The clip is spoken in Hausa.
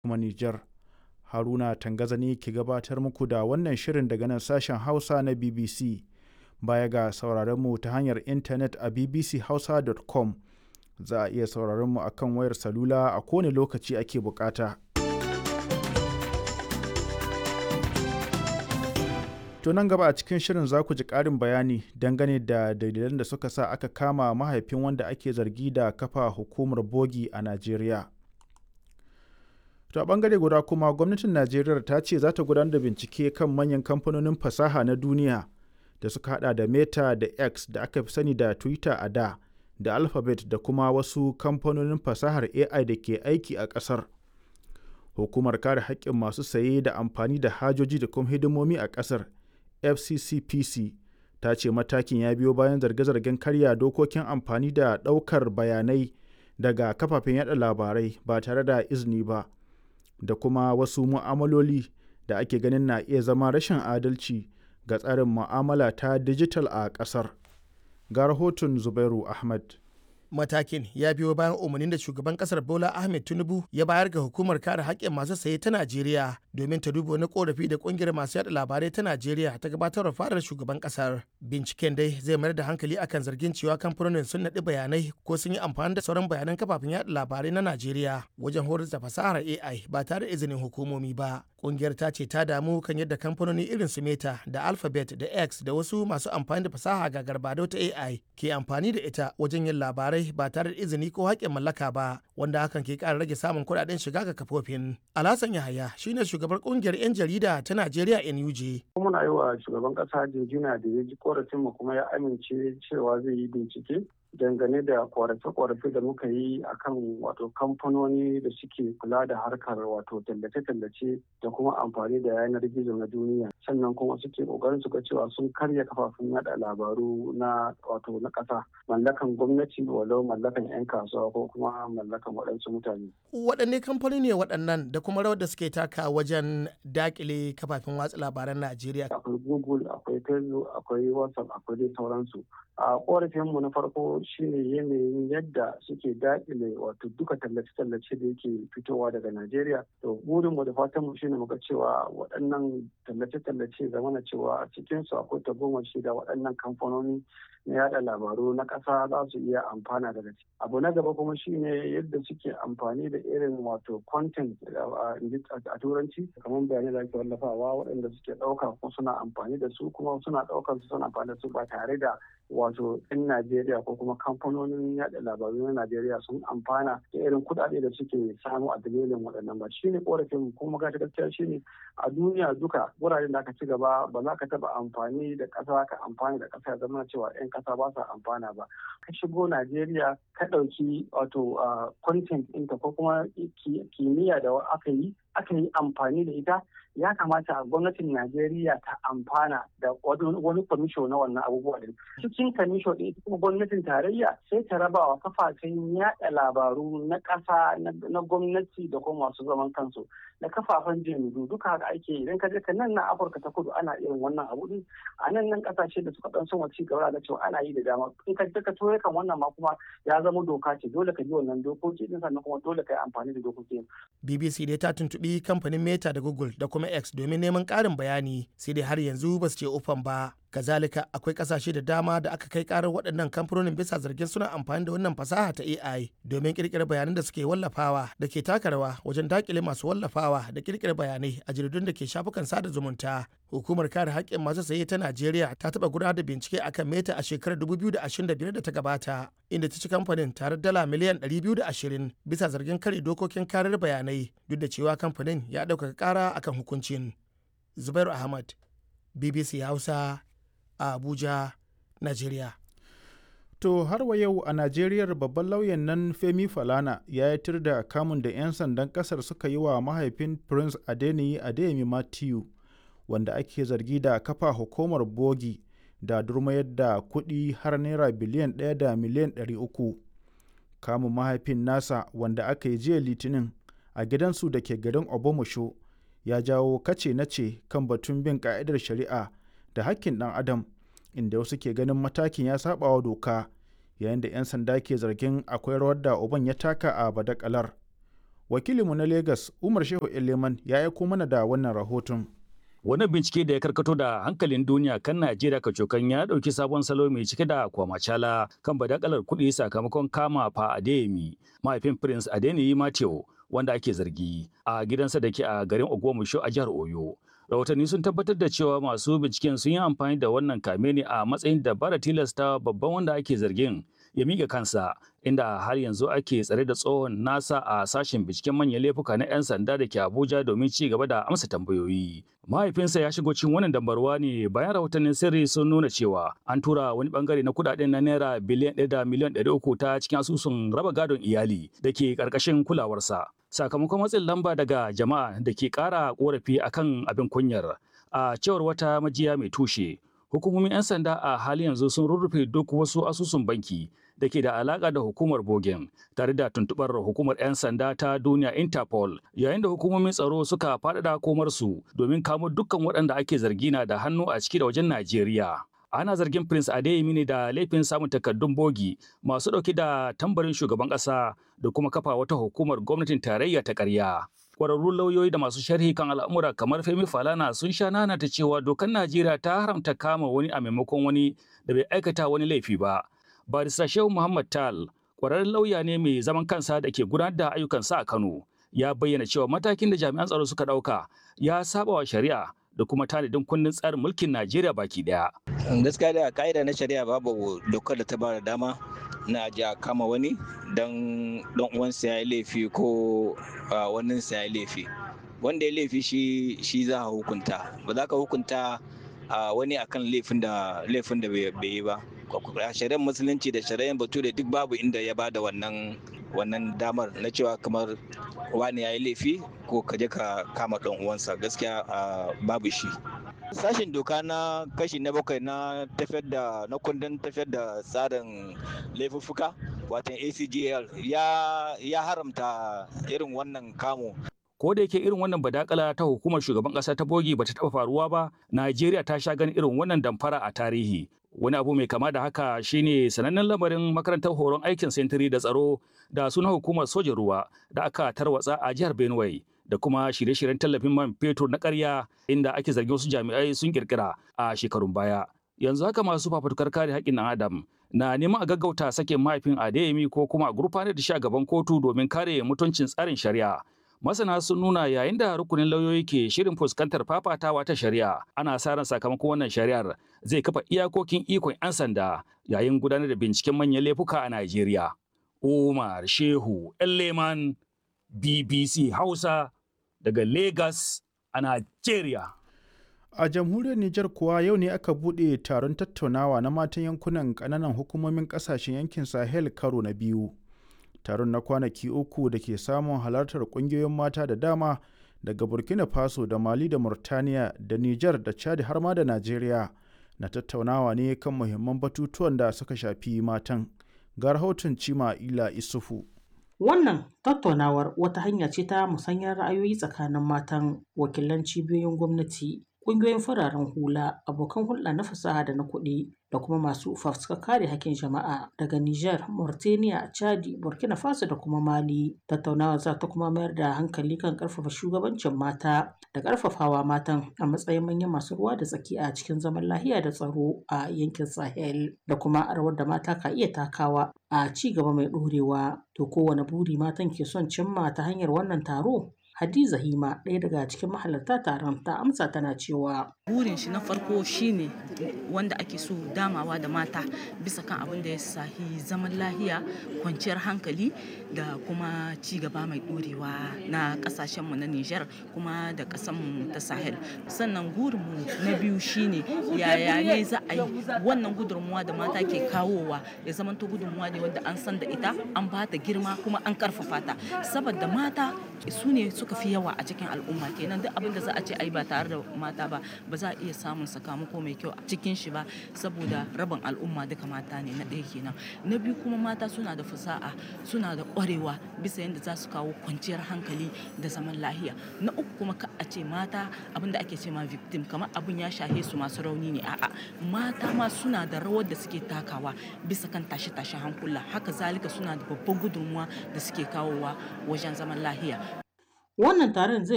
kuma Nijar. Haruna Tangaza ne ke gabatar muku da wannan shirin daga nan sashen Hausa na BBC. Baya ga sauraron mu ta hanyar intanet a bbchausa.com, za a iya sauraron mu akan wayar salula a kowane lokaci ake bukata. To nan gaba a cikin shirin za ku ji ƙarin bayani dangane da dalilan da suka sa aka kama mahaifin wanda ake zargi da kafa hukumar bogi a Najeriya. To a ɓangare guda kuma gwamnatin Najeriya ta ce za ta gudanar da bincike kan manyan kamfanonin fasaha na duniya da suka hada da Meta da X da aka fi sani da Twitter a da Alphabet da kuma wasu kamfanonin fasahar AI da ke aiki a ƙasar. Hukumar kare haƙƙin masu saye da amfani da hajoji da kuma hidimomi a ƙasar FCCPC ta ce matakin ya biyo bayan zarge-zargen karya dokokin amfani da ɗaukar bayanai daga kafafen yada labarai ba tare da izini ba da kuma wasu mu'amaloli da ake ganin na iya zama rashin adalci ga tsarin mu'amala ta dijital a ƙasar. Ga rahoton Zubairu Ahmad. Matakin ya biyo bayan umarnin da shugaban kasar Bola Ahmed Tinubu ya bayar ga hukumar kare haƙƙin masu saye ta Najeriya domin ta duba wani korafi da ƙungiyar masu yada labarai ta Najeriya ta gabatar da fadar shugaban kasar. Binciken dai zai mayar da hankali akan zargin cewa kamfanonin sun naɗi bayanai ko sun yi amfani da sauran bayanan kafafen yada labarai na Najeriya wajen horar da fasahar AI ba tare da izinin hukumomi ba. Ƙungiyar ta ce ta damu kan yadda kamfanoni irin su Meta da Alphabet da X da wasu masu amfani da fasaha ga garbado ta AI ke amfani da ita wajen yin labarai ba tare da izini ko haƙƙin mallaka ba, wanda hakan ke ƙara rage samun kuɗaɗen shiga ga kafofin. Alhassan Yahaya shine shugabar ƙungiyar 'yan jarida ta Najeriya NUJ. Muna yi wa shugaban ƙasa jinjina da ya ji korafinmu kuma ya amince cewa zai yi bincike dangane da korafe-korafe da muka yi akan wato kamfanoni da suke kula da harkar wato tallace-tallace da kuma amfani da yanar gizo na duniya, sannan kuma suke kokarin su ga cewa sun karya kafafen yada labaru na wato na ƙasa, mallakan gwamnati walau mallakan 'yan kasuwa ko kuma mallakan waɗansu mutane. Waɗanne kamfanoni ne waɗannan da kuma rawar da suke taka wajen dakile kafafen watsa labaran Najeriya? Akwai Google, akwai Facebook, akwai WhatsApp, akwai dai sauransu. A korafinmu na farko shine yanayin yadda suke daƙile wato duka tallace-tallace da yake fitowa daga Najeriya. To burinmu da fatanmu shine muga cewa waɗannan tallace-tallace zamana cewa a cikinsu akwai tagomashi da waɗannan kamfanoni na yada labaru na ƙasa za su iya amfana daga ciki. Abu na gaba kuma shine yadda suke amfani da irin wato content a turanci kamar bayanai da ake wallafawa waɗanda suke ɗauka ko suna amfani da su kuma suna ɗaukar su suna amfani da su ba tare da wato 'yan Najeriya ko kuma kamfanonin yada labaru na Najeriya sun amfana da irin kuɗaɗe da suke samu a dalilin waɗannan ba. Shine korafin kuma ga gaskiya shine a duniya duka wuraren da aka ci gaba ba za ka taɓa amfani da ƙasa ka amfani da ƙasa ya zama cewa 'yan ƙasa ba sa amfana ba. Ka shigo Najeriya ka ɗauki wato content ɗinta ko kuma kimiyya da aka yi amfani da ita, ya kamata gwamnatin Najeriya ta amfana da wani kwamisho na wannan abubuwa din. Cikin kwamisho ɗin kuma gwamnatin tarayya sai ta raba wa kafafen yaɗa labaru na ƙasa na gwamnati da kuma masu zaman kansu da kafafen jaridu duka haka ake idan ka je ka nan na Afirka ta Kudu ana irin wannan abu din, a nan ƙasashe da suka ɗan son ci gaba da cewa ana yi da dama. In ka toye kan wannan ma kuma ya zama doka ce, dole ka bi wannan dokoki din sannan kuma dole ka yi amfani da dokoki. BBC dai ta tuntuɓi kamfanin Meta da Google da kuma X domin neman ƙarin bayani, sai dai har yanzu ba su ce ufan ba. Kazalika akwai ƙasashe da dama da aka kai ƙarar waɗannan kamfanonin bisa zargin suna amfani da wannan fasaha ta AI domin ƙirƙirar bayanan da suke wallafawa da ke taka rawa wajen daƙile masu wallafawa da ƙirƙirar bayanai a jaridun da ke shafukan sada zumunta. Hukumar kare haƙƙin masu saye ta Najeriya ta taɓa gudanar da bincike akan Meta a shekarar 2025 da ta gabata, inda ta ci kamfanin tare dala miliyan 220 bisa zargin kare dokokin karar bayanai, duk da cewa kamfanin ya ɗaukaka ƙara akan hukuncin. Zubairu Ahmad, BBC Hausa, a Abuja, Najeriya. To har wa yau a Najeriyar babban lauyan nan Femi Falana ya yi da kamun da 'yan sandan kasar suka yi wa mahaifin Prince Adeyemi Matthew, wanda ake zargi da kafa hukumar bogi da durmayar da kuɗi har naira biliyan 1 da miliyan 300. Kamun mahaifin nasa wanda aka yi jiya Litinin a gidansu da ke garin Obomosho ya jawo kace-nace kan batun bin ka'idar shari'a da hakkin ɗan adam, inda wasu ke ganin matakin ya saɓawa doka, yayin da 'yan sanda ke zargin akwai rawar da uban ya taka a badakalar. Wakilinmu na Legas Umar Shehu Eleman ya aiko mana da wannan rahoton. Wani bincike da ya karkato da hankalin duniya kan Najeriya kacokan ya ɗauki sabon salo mai cike da kwamacala kan badakalar kuɗi sakamakon kama Fa Adeyemi, mahaifin Prince Adeniyi Mateo, wanda ake zargi a gidansa da ke a garin Ogbomoso a jihar Oyo. Rahotanni sun tabbatar da cewa masu binciken sun yi amfani da wannan kame ne a matsayin dabara tilasta babban wanda ake zargin ya miƙa kansa, inda har yanzu ake tsare da tsohon nasa a sashen binciken manyan laifuka na 'yan sanda da ke Abuja domin ci gaba da amsa tambayoyi. Mahaifinsa ya shigo cikin wannan dambarwa ne bayan rahotannin sirri sun nuna cewa an tura wani bangare na kudaden na naira biliyan 1 da miliyan 300 ta cikin asusun raba gadon iyali da ke karkashin kulawarsa. Sakamakon matsin lamba daga jama'a da ke kara korafi akan abin kunyar, a cewar wata majiya mai tushe, hukumomin 'yan sanda a halin yanzu sun rurrufe duk wasu asusun banki da ke da alaka da hukumar Bogen, tare da tuntubar hukumar 'yan sanda ta duniya Interpol, yayin da hukumomin tsaro suka faɗaɗa komarsu domin kamo dukkan waɗanda ake zargi na da hannu a ciki da wajen Najeriya. Ana zargin Prince Adeyemi ne da laifin samun takardun bogi masu ɗauke da tambarin shugaban ƙasa da kuma kafa wata hukumar gwamnatin tarayya ta ƙarya. Kwararrun lauyoyi da masu sharhi kan al'amura kamar Femi Falana sun sha nanata cewa dokar Najeriya ta haramta kama wani a maimakon wani da bai aikata wani laifi ba. Barista Shehu Muhammad Tal, kwararren lauya ne mai zaman kansa da ke gudanar da ayyukansa a Kano, ya bayyana cewa matakin da jami'an tsaro suka ɗauka ya saba wa shari'a da kuma tanadin kundin tsarin mulkin Najeriya baki daya. Gaskiya da ka'ida na shari'a babu dokar da ta ba da dama na ji a kama wani don uwansa ya yi laifi ko waninsa ya yi laifi. Wanda ya laifi shi za a hukunta, ba za ka hukunta wani akan laifin da bai yi ba. Shari'ar musulunci da shari'ar bature duk babu inda ya ba da wannan damar na cewa kamar wani ya yi laifi ko ka je ka kama ɗan uwansa, gaskiya babu shi. Sashen doka na kashi na 7 na kundin tafiyar da tsarin laifuffuka watan ACGL ya haramta irin wannan kamo. Ko da yake irin wannan badakala ta hukumar shugaban ƙasa ta bogi bata taɓa faruwa ba, Najeriya ta sha ganin irin wannan damfara a tarihi. Wani abu mai kama da haka shine sanannen lamarin makarantar horon aikin sentiri da tsaro da sunan hukumar sojin ruwa da aka tarwatsa a jihar Benue, da kuma shirye-shiryen tallafin man fetur na ƙarya inda ake zargin wasu jami'ai sun kirkira a shekarun baya. Yanzu haka masu fafutukar kare haƙƙin ɗan adam na neman a gaggauta sakin mahaifin Adeyemi ko kuma a gurfanar da shi a gaban kotu domin kare mutuncin tsarin shari'a. Masana sun nuna yayin da rukunin lauyoyi ke shirin fuskantar fafatawa ta shari'a, ana sa ran sakamakon wannan shari'ar zai kafa iyakokin ikon 'yan sanda yayin gudanar da binciken manyan laifuka a Najeriya. Umar Shehu Eleman, BBC Hausa daga Lagos a Najeriya. A jamhuriyar Nijar kuwa yau ne aka buɗe taron tattaunawa na matan yankunan ƙananan hukumomin ƙasashen yankin Sahel karo na biyu. Taron na kwanaki 3 da ke samun halartar ƙungiyoyin mata da dama daga Burkina Faso da Mali da Mauritania da Nijar da Chad har ma da Najeriya na tattaunawa ne kan muhimman batutuwan da suka shafi matan. Ga rahoton Cima Ila Isufu. Wannan tattaunawar wata hanya ce ta musanyar ra'ayoyi tsakanin matan, wakilan cibiyoyin gwamnati, ƙungiyoyin fararen hula, abokan hulɗa na fasaha da na kuɗi, da kuma masu fafutukar kare hakkin jama'a daga Nijar, Mauritania, Chadi, Burkina Faso da kuma Mali. Tattaunawar za ta kuma mayar da hankali kan ƙarfafa shugabancin mata da ƙarfafawa matan a matsayin manyan masu ruwa da tsaki a cikin zaman lafiya da tsaro a yankin Sahel, da kuma rawar da mata ka iya takawa a ci gaba mai ɗorewa. To kowane buri matan ke son cimma ta hanyar wannan taro? Hadiza Hima, ɗaya daga cikin mahalarta taron, ta amsa tana cewa burin shi na farko shine wanda ake so damawa da mata bisa kan abin da ya sahi zaman lahiya, kwanciyar hankali da kuma ci gaba mai ɗorewa na ƙasashenmu na Nijar kuma da ƙasarmu ta Sahel. Sannan gurinmu na biyu shine yaya ne za a yi wannan gudunmuwa da mata ke kawowa ya zamanto gudunmuwa ne wanda an san da ita, an ba ta girma kuma an ƙarfafa ta, saboda mata su ne suka fi yawa a cikin al'umma, kenan duk abin da za a ce ai ba tare da mata ba za a iya samun sakamako mai kyau a cikin shi ba, saboda rabin al'umma duka mata ne. Na ɗaya kenan. Na biyu kuma mata suna da fasaha, suna da ƙwarewa bisa yadda za su kawo kwanciyar hankali da zaman lahiya. Na uku kuma ka a ce mata abin da ake ce ma victim, kamar abin ya shahe su masu rauni ne, a'a, mata ma suna da rawar da suke takawa bisa kan tashe-tashen hankula, haka zalika suna da babban gudunmuwa da suke kawowa wajen zaman lahiya. Wannan taron zai